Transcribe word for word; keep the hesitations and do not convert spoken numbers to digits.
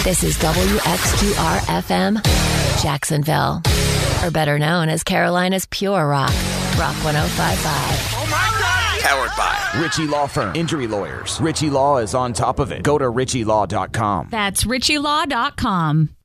This is W X Q R F M, Jacksonville, or better known as Carolina's Pure Rock, Rock one oh five point five. Oh my God! Powered by Ritchie Law Firm. Injury lawyers. Ritchie Law is on top of it. Go to ritchie law dot com. That's ritchie law dot com.